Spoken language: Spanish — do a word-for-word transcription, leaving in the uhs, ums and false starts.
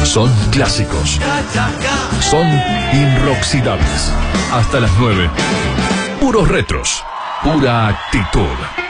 Son clásicos. Son inoxidables. Hasta las nueve. Puros retros. Pura actitud.